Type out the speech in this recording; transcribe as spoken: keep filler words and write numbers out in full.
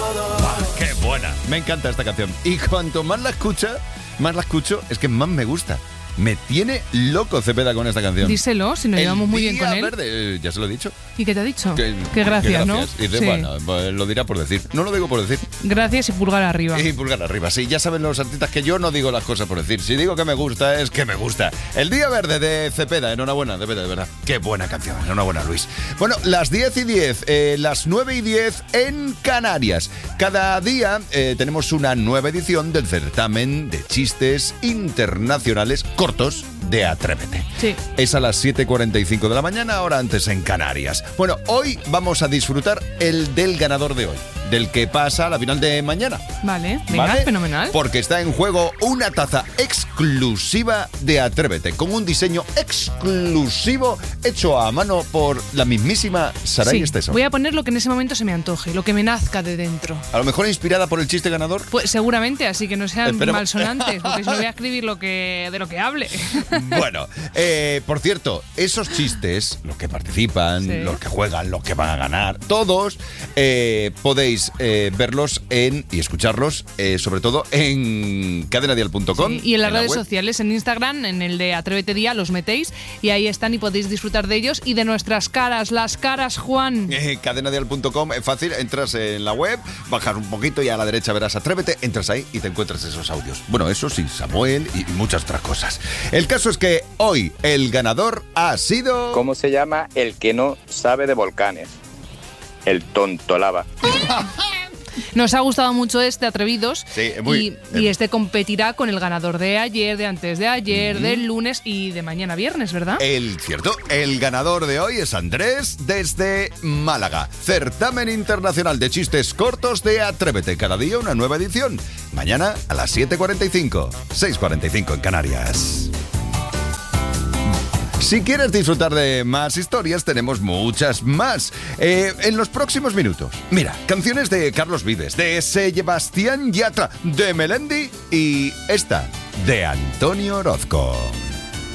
todo. ¡Bah, qué buena! Me encanta esta canción. Y cuanto más la escucha, más la escucho, es que más me gusta. Me tiene loco Cepeda con esta canción. Díselo, si nos El llevamos muy bien Día con él. Verde, ya se lo he dicho. ¿Y qué te ha dicho? Que, que gracias, que ¿no? gracias. Y dice, Sí. bueno, pues lo dirá por decir. No lo digo por decir. Gracias y pulgar arriba. Y pulgar arriba, sí. Ya saben los artistas que yo no digo las cosas por decir. Si digo que me gusta, es que me gusta. El Día Verde de Cepeda. Enhorabuena, Cepeda, de verdad. Qué buena canción. Enhorabuena, Luis. Bueno, las diez y diez, eh, las nueve y diez en Canarias. Cada día eh, tenemos una nueva edición del certamen de chistes internacionales cortos de Atrévete. Sí. Es a las siete y cuarenta y cinco de la mañana, ahora antes en Canarias. Bueno, hoy vamos a disfrutar el del ganador de hoy, del que pasa a la final de mañana. Vale, venga, ¿Vale? fenomenal. Porque está en juego una taza exclusiva de Atrévete, con un diseño exclusivo hecho a mano por la mismísima Saray Sí, Esteso. voy a poner lo que en ese momento se me antoje, lo que me nazca de dentro. A lo mejor inspirada por el chiste ganador. Pues seguramente, así que no sean Esperemos. malsonantes, porque si no voy a escribir lo que, de lo que hable. Bueno, eh, por cierto, esos chistes, los que participan, Sí. los que juegan, los que van a ganar, todos eh, podéis eh, verlos en y escucharlos, eh, sobre todo en cadena dial punto com. Sí, y en las la redes web. sociales, en Instagram, en el de Atrévete Día, los metéis y ahí están y podéis disfrutar de ellos y de nuestras caras, las caras, Juan. Eh, cadena dial punto com, es fácil, entras en la web, bajas un poquito y a la derecha verás Atrévete, entras ahí y te encuentras esos audios. Bueno, eso sí, Samuel y muchas otras cosas. El caso es que hoy el ganador ha sido... ¿Cómo se llama el que no sabe de volcanes? El tonto lava. Nos ha gustado mucho este, Atrevidos. Sí, muy- y, y este competirá con el ganador de ayer, de antes de ayer, del lunes y de mañana viernes, ¿verdad? El cierto, el ganador de hoy es Andrés desde Málaga. Certamen Internacional de Chistes Cortos de Atrévete. Cada día una nueva edición. Mañana a las siete y cuarenta y cinco, seis y cuarenta y cinco en Canarias. Si quieres disfrutar de más historias, tenemos muchas más eh, en los próximos minutos. Mira, canciones de Carlos Vives, de Sebastián Yatra, de Melendi y esta, de Antonio Orozco.